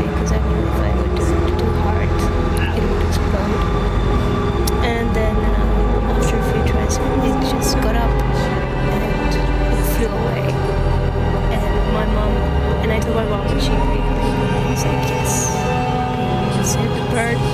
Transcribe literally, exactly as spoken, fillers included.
away because I knew if I would do it too hard, it would explode. And then uh, after a few tries, it just got up and it flew away. And my mom, and I told my mom, and she agreed. I was like, yes, you saved the bird.